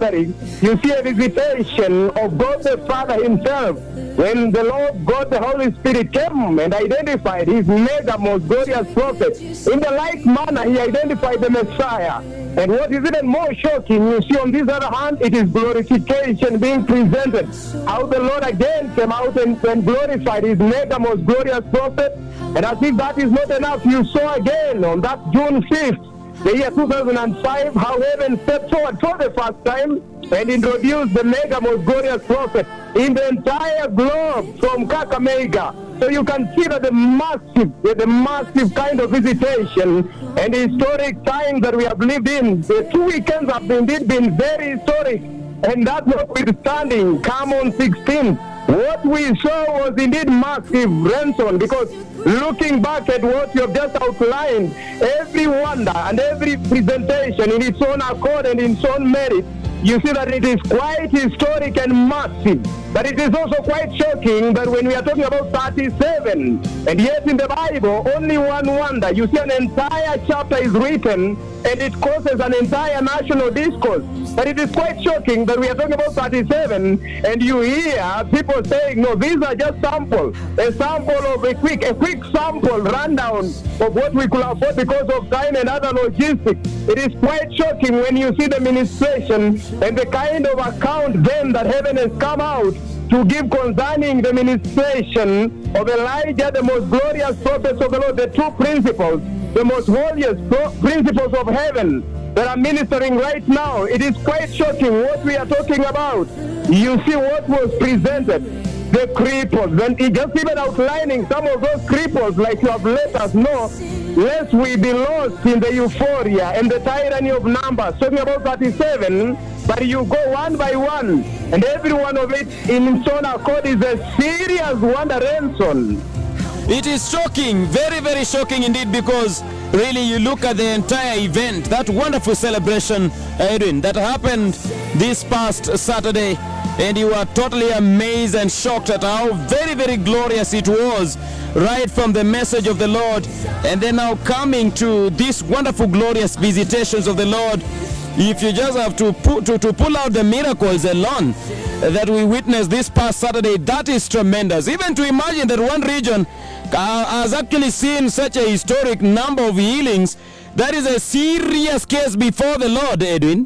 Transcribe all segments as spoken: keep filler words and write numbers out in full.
gathering, you see a visitation of God the Father himself. When the Lord God the Holy Spirit came and identified his mega most glorious prophet, in the like manner he identified the Messiah. And what is even more shocking, you see on this other hand, it is glorification being presented. How the Lord again came out and, and glorified his mega most glorious prophet. And as if that is not enough, you saw again on that June fifth, the year two thousand five, how heaven stepped forward for the first time and introduced the mega most glorious prophet in the entire globe from Kakamega. So you can see that the massive, the massive kind of visitation and historic times that we have lived in, the two weekends have indeed been very historic. And that notwithstanding, come on sixteenth, what we saw was indeed massive, Renson, because looking back at what you have just outlined, every wonder and every presentation in its own accord and in its own merit, you see that it is quite historic and massive. But it is also quite shocking that when we are talking about thirty-seven, and yet in the Bible, only one wonder, you see an entire chapter is written, and it causes an entire national discourse. But it is quite shocking that we are talking about thirty-seven, and you hear people saying, no, these are just samples, a sample of a quick, a quick sample rundown of what we could afford because of time and other logistics. It is quite shocking when you see the ministration and the kind of account then that heaven has come out to give concerning the ministration of Elijah, the most glorious prophets of the Lord, the two principles, the most holiest pro- principles of heaven that are ministering right now. It is quite shocking what we are talking about. You see what was presented, the cripples, and just even outlining some of those cripples, like you have let us know, lest we be lost in the euphoria and the tyranny of numbers. Talking about thirty-seven, but you go one by one, and every one of it in its own accord is a serious wonder, Renson. It is shocking, very, very shocking indeed, because really you look at the entire event, that wonderful celebration, Edwin, that happened this past Saturday, and you are totally amazed and shocked at how very, very glorious it was, right from the message of the Lord, and then now coming to these wonderful, glorious visitations of the Lord. If you just have to, put, to, to pull out the miracles alone that we witnessed this past Saturday, that is tremendous. Even to imagine that one region uh, has actually seen such a historic number of healings, that is a serious case before the Lord, Edwin.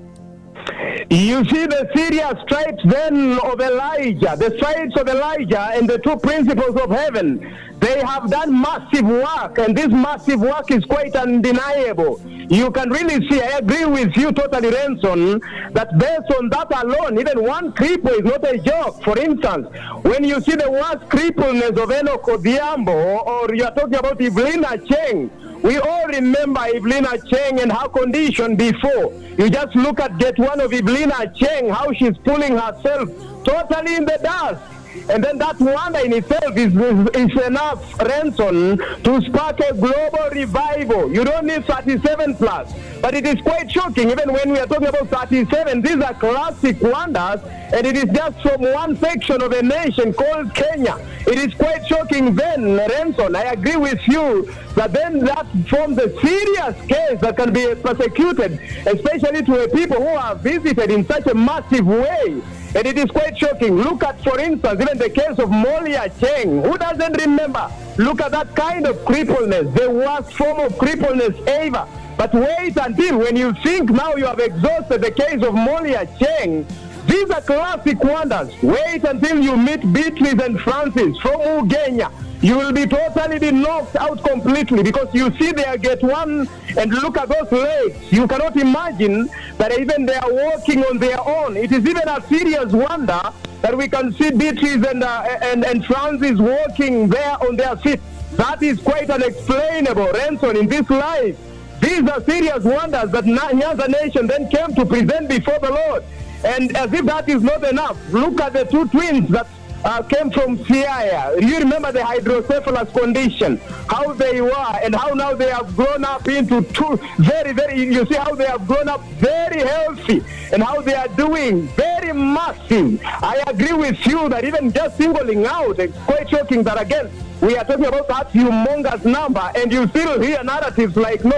You see the serious stripes then of Elijah, the stripes of Elijah and the two principles of heaven. They have done massive work, and this massive work is quite undeniable. You can really see, I agree with you totally, Renson, that based on that alone, even one cripple is not a joke. For instance, when you see the worst crippleness of Enoch Odhiambo, or you are talking about Evelina Cheng, we all remember Evelina Cheng and her condition before. You just look at get one of Evelina Cheng, how she's pulling herself totally in the dust. And then that wonder in itself is, is, is enough, Renson, to spark a global revival. You don't need thirty-seven plus. But it is quite shocking, even when we are talking about thirty-seven, these are classic wonders, and it is just from one section of a nation called Kenya. It is quite shocking then, Renson, I agree with you, that then that forms a serious case that can be persecuted, especially to a people who are visited in such a massive way. And it is quite shocking. Look at, for instance, even the case of Molia Cheng. Who doesn't remember? Look at that kind of crippleness, the worst form of crippleness ever. But wait until when you think now you have exhausted the case of Molia Cheng. These are classic wonders. Wait until you meet Beatrice and Francis from Ugenya. You will be totally be knocked out completely, because you see they get one and look at those legs. You cannot imagine that even they are walking on their own. It is even a serious wonder that we can see Beatrice and, uh, and, and Francis walking there on their feet. That is quite unexplainable, Renson, in this life. These are serious wonders that Nyanza Nation then came to present before the Lord. And as if that is not enough, look at the two twins that Uh, came from Siaya. You remember the hydrocephalus condition, how they were and how now they have grown up into two very, very, you see how they have grown up very healthy and how they are doing very massive. I agree with you that even just singling out, it's quite shocking that again, we are talking about that humongous number, and you still hear narratives like, no,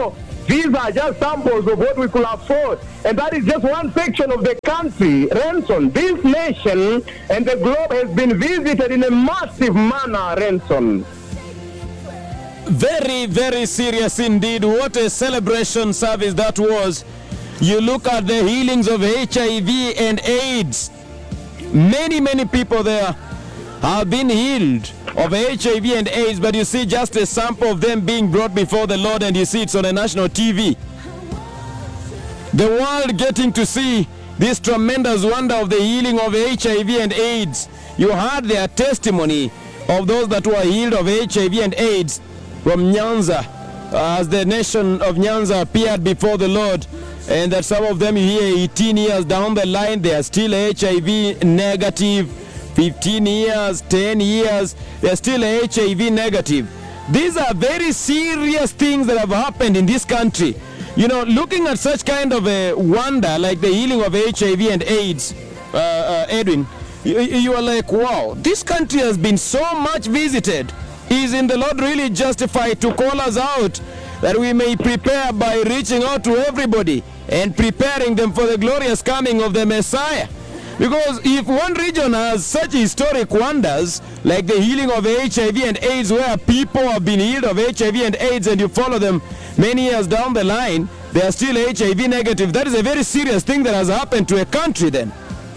These are just samples of what we could afford. And that is just one section of the country. Renson, this nation and the globe has been visited in a massive manner, Renson. Very, very serious indeed. What a celebration service that was. You look at the healings of H I V and AIDS. Many, many people there have been healed of H I V and AIDS, but you see just a sample of them being brought before the Lord, and you see it's on a national T V. The world getting to see this tremendous wonder of the healing of H I V and AIDS. You heard their testimony of those that were healed of H I V and AIDS from Nyanza, uh, as the nation of Nyanza appeared before the Lord, and that some of them you hear eighteen years down the line, they are still H I V negative. fifteen years, ten years, they're still H I V negative. These are very serious things that have happened in this country. You know, looking at such kind of a wonder like the healing of H I V and AIDS, uh, uh, Edwin, you, you are like, wow, this country has been so much visited. Isn't the Lord really justified to call us out that we may prepare by reaching out to everybody and preparing them for the glorious coming of the Messiah? Because if one region has such historic wonders, like the healing of H I V and AIDS, where people have been healed of H I V and AIDS, and you follow them many years down the line, they are still H I V negative, that is a very serious thing that has happened to a country then.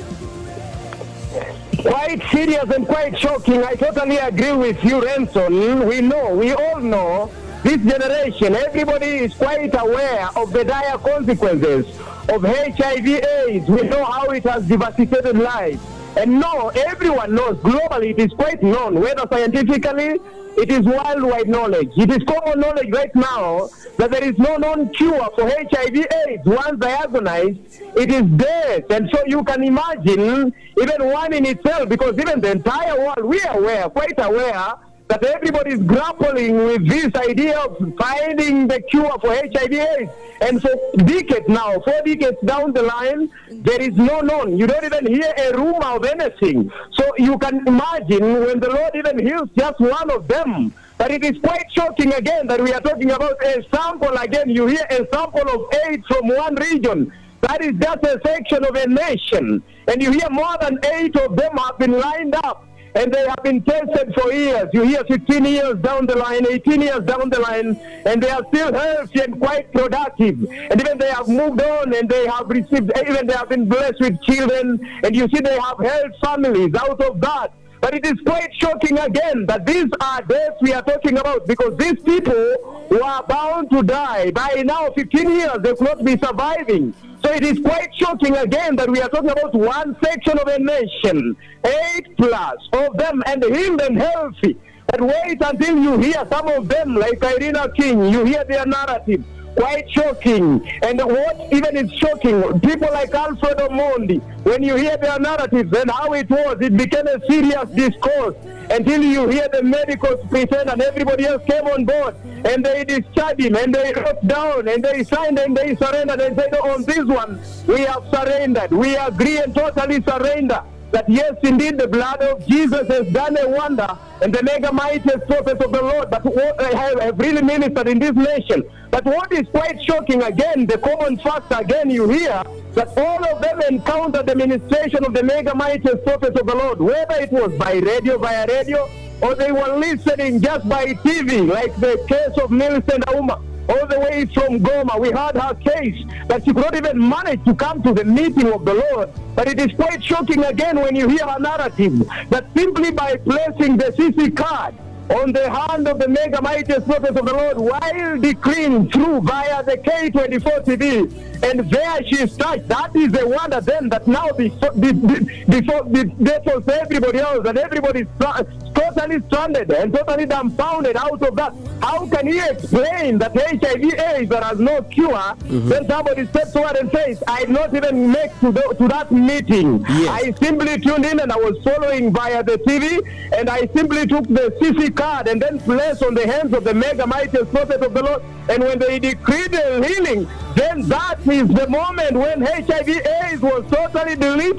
Quite serious and quite shocking. I totally agree with you, Renson. We know, we all know, this generation, everybody is quite aware of the dire consequences of H I V AIDS. We know how it has devastated lives. And no, everyone knows, globally it is quite known, whether scientifically, it is worldwide knowledge. It is common knowledge right now that there is no known cure for H I V AIDS. Once diagnosed, it is death. And so you can imagine, even one in itself, because even the entire world, we are aware, quite aware, that everybody is grappling with this idea of finding the cure for H I V AIDS. And for decades now, four decades down the line, there is no known. You don't even hear a rumor of anything. So you can imagine when the Lord even heals just one of them. But it is quite shocking again that we are talking about a sample again. You hear a sample of AIDS from one region. That is just a section of a nation. And you hear more than eight of them have been lined up. And they have been tested for years. You hear fifteen years down the line, eighteen years down the line, and they are still healthy and quite productive. And even they have moved on and they have received, even they have been blessed with children. And you see they have held families out of that. But it is quite shocking again that these are deaths we are talking about, because these people who are bound to die, by now fifteen years, they could not be surviving. So it is quite shocking again that we are talking about one section of a nation, eight plus of them, and healed and healthy. But wait until you hear some of them, like Irina King, you hear their narrative. Quite shocking. And what even is shocking, people like Alfredo Mondi, when you hear their narratives and how it was, it became a serious discourse until you hear the medicals pretend and everybody else came on board and they discharged him and they wrote down and they signed and they surrendered and said, on this one, we have surrendered. We agree and totally surrender that yes, indeed, the blood of Jesus has done a wonder, and the mega mightiest prophets of the Lord that have, have really ministered in this nation. But what is quite shocking, again, the common fact, again, you hear that all of them encountered the ministration of the mega mightiest prophets of the Lord, whether it was by radio, via radio, or they were listening just by T V, like the case of Millicent Auma. All the way from Goma, we heard her case that she could not even manage to come to the meeting of the Lord. But it is quite shocking again when you hear her narrative that simply by placing the C C card on the hand of the mega mightiest prophets of the Lord while decreeing through via the K twenty-four T V, and there she is touched. That is a wonder then that now before, before, before everybody else, that everybody is totally stranded and totally dumbfounded out of that. How can you explain that H I V AIDS that has no cure, mm-hmm. then somebody steps forward and says, I did not even make to, the, to that meeting. Yes. I simply tuned in and I was following via the T V, and I simply took the C C card and then placed on the hands of the mega mightiest prophet of the Lord. And when they decreed the healing, then that is the moment when H I V AIDS was totally deleted.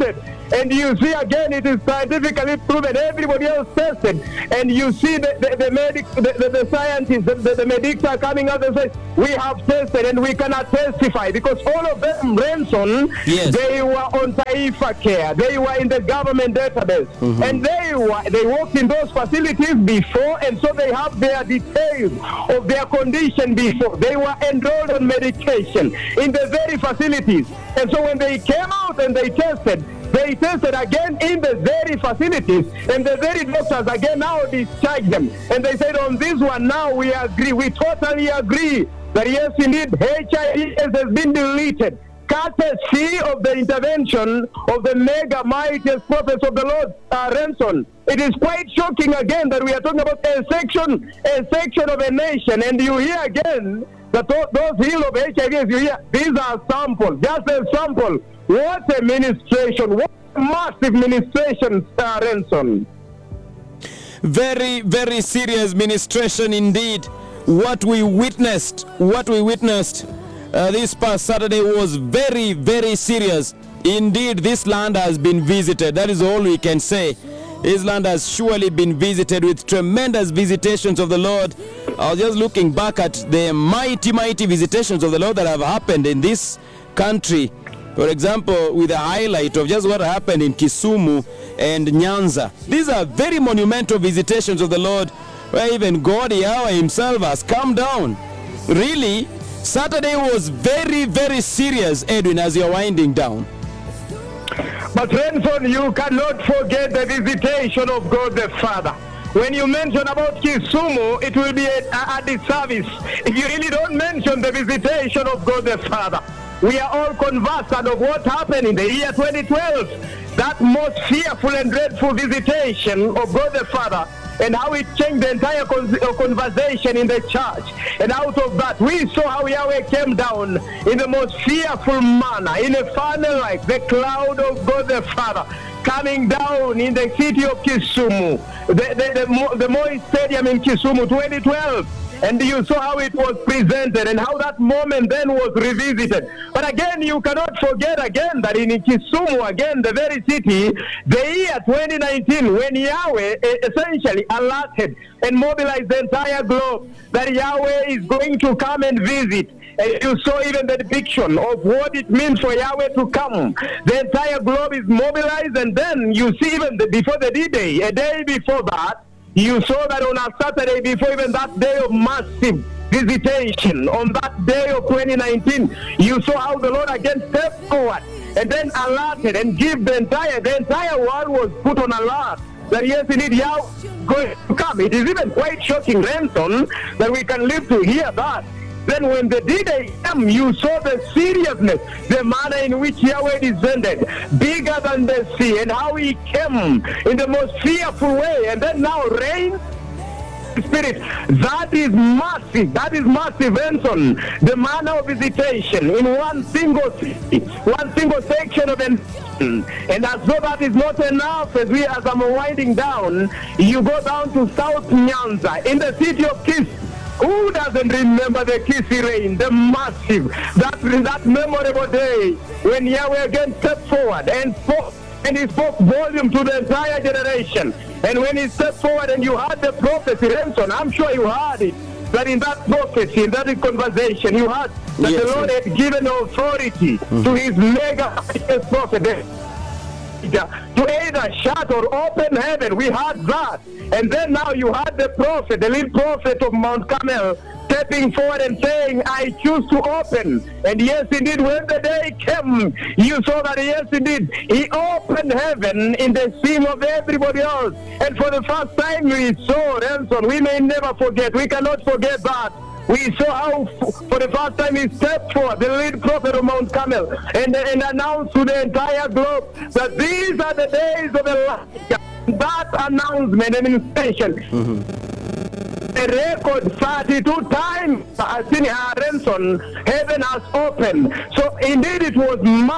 And you see again, it is scientifically proven. Everybody else tested. And you see the, the, the, medic, the, the, the scientists, the, the, the medics are coming out and say, we have tested and we cannot testify. Because all of them, Renson, Yes. they were on Taifa Care. They were in the government database. Mm-hmm. And they were, they worked in those facilities before, and so they have their details of their condition before. They were enrolled on medication in the very facilities. And so when they came out and they tested, they tested again in the very facilities, and the very doctors again now discharged them. And they said, on this one now we agree, we totally agree that yes, indeed, H I V has been deleted, courtesy of the intervention of the mega mightiest prophets of the Lord, uh, Renson. It is quite shocking again that we are talking about a section, a section of a nation, and you hear again that those, those healed of H I V, you hear, these are samples, just a sample. What a ministration, what a massive ministration, uh, Renson. Very, very serious ministration indeed. What we witnessed, what we witnessed uh, this past Saturday was very, very serious. Indeed, this land has been visited. That is all we can say. This land has surely been visited with tremendous visitations of the Lord. I was just looking back at the mighty, mighty visitations of the Lord that have happened in this country. For example, with a highlight of just what happened in Kisumu and Nyanza. These are very monumental visitations of the Lord, where even God Yahweh himself has come down. Really, Saturday was very, very serious, Edwin, as you're winding down. But Renson, you cannot forget the visitation of God the Father. When you mention about Kisumu, it will be a, a, a disservice if you really don't mention the visitation of God the Father. We are all conversant of what happened in the year twenty twelve, that most fearful and dreadful visitation of God the Father, and how it changed the entire con- conversation in the church. And out of that, we saw how Yahweh came down in the most fearful manner, in a funnel like the cloud of God the Father, coming down in the city of Kisumu, the, the, the, Mo- the Moi Stadium in Kisumu, twenty twelve. And you saw how it was presented and how that moment then was revisited. But again, you cannot forget again that in Kisumu, again, the very city, the year twenty nineteen, when Yahweh essentially alerted and mobilized the entire globe that Yahweh is going to come and visit. And you saw even the depiction of what it means for Yahweh to come. The entire globe is mobilized, and then you see even the, before the D-Day, a day before that, you saw that on a Saturday before even that day of massive visitation, on that day of twenty nineteen, you saw how the Lord again stepped forward and then alerted and give the entire, the entire world was put on alert that yes, indeed, Yahweh is going to come. It is even quite shocking, Renson, that we can live to hear that. Then when the D-Day came, you saw the seriousness, the manner in which Yahweh descended, bigger than the sea, and how he came in the most fearful way, and then now reigns Spirit. That is massive. That is massive, Benson. The manner of visitation in one single city, one single section of an. And as though that is not enough, as we as I'm winding down, you go down to South Nyanza, in the city of Kis. Who doesn't remember the Kisi rain, the massive, that, that memorable day when Yahweh again stepped forward and spoke, and he spoke volume to the entire generation. And when he stepped forward and you heard the prophecy, Renson, I'm sure you heard it, that in that prophecy, in that conversation, you heard that yes, the Lord yes. had given authority mm-hmm. to his mega prophet to either shut or open heaven. We heard that. And then now you heard the prophet, the lead prophet of Mount Carmel, stepping forward and saying, I choose to open. And yes, indeed, when the day came, you saw that, yes, indeed, he opened heaven in the scene of everybody else. And for the first time we saw, Renson, we may never forget, we cannot forget that. We saw how, for the first time, he stepped forward, the lead prophet of Mount Carmel, and, and announced to the entire globe that these are the days of Elijah. That announcement and invitation, mm-hmm. a record thirty-two times, as in Renson, heaven has opened. So indeed, it was mass.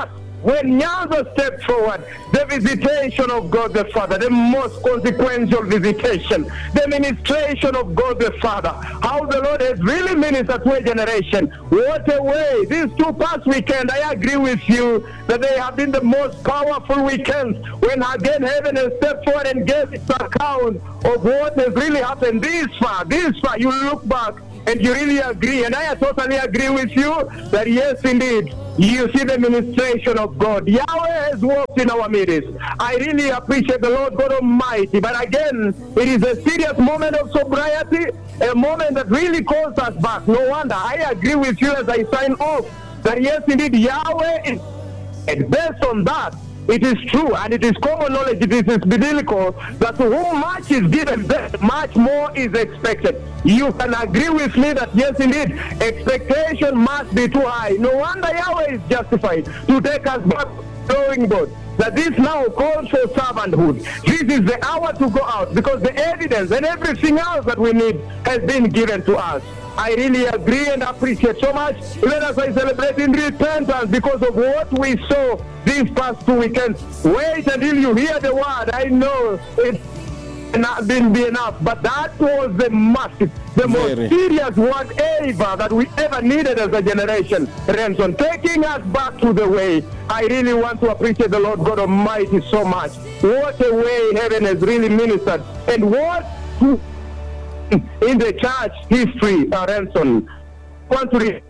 when Nyanza stepped forward, the visitation of God the Father, the most consequential visitation, the ministration of God the Father, how the Lord has really ministered to a generation. What a way. These two past weekends, I agree with you that they have been the most powerful weekends when again heaven has stepped forward and gave its account of what has really happened this far. This far, you look back and you really agree, and I totally agree with you that yes, indeed, you see the ministration of God. Yahweh has walked in our midst. I really appreciate the Lord God Almighty. But again, it is a serious moment of sobriety, a moment that really calls us back. No wonder. I agree with you as I sign off that yes, indeed, Yahweh is. And based on that, it is true, and it is common knowledge, it is biblical, that to whom much is given, much more is expected. You can agree with me that yes, indeed, expectation must be too high. No wonder Yahweh is justified to take us back to the drawing board. That this now calls for servanthood. This is the hour to go out, because the evidence and everything else that we need has been given to us. I really agree and appreciate so much. Let us celebrate in repentance because of what we saw these past two weekends. Wait until you hear the word. I know it's not been be enough, but that was the massive, the Very. most serious word ever that we ever needed as a generation. Ransom, taking us back to the way. I really want to appreciate the Lord God Almighty so much. What a way heaven has really ministered, and what to in the church history, uh, Ransom. I want to read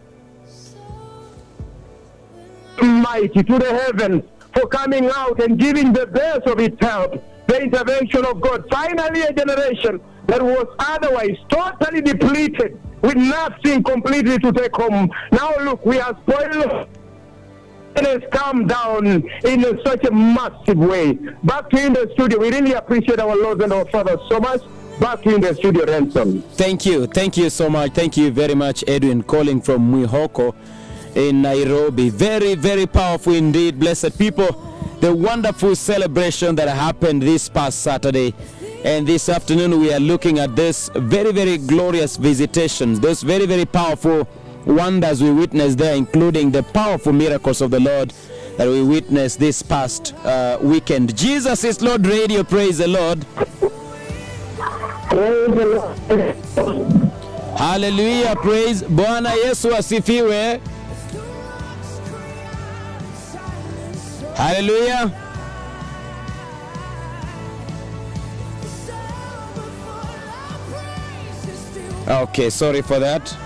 mighty to the heavens for coming out and giving the best of its help, the intervention of God. Finally, a generation that was otherwise totally depleted with nothing completely to take home. Now look, we are spoiled. It has come down in such a massive way. Back to you in the studio. We really appreciate our Lord and our Father so much. Back to you in the studio, Ransom. Thank you. Thank you so much. Thank you very much, Edwin, calling from Mwihoko in Nairobi. Very, very powerful indeed, blessed people. The wonderful celebration that happened this past Saturday. And this afternoon we are looking at this very, very glorious visitations. Those very, very powerful wonders we witnessed there, including the powerful miracles of the Lord that we witnessed this past uh, weekend. Jesus is Lord Radio. Praise the Lord. Praise the Lord. Hallelujah. Praise Bwana Yesu asifiwe. Hallelujah. Okay, sorry for that.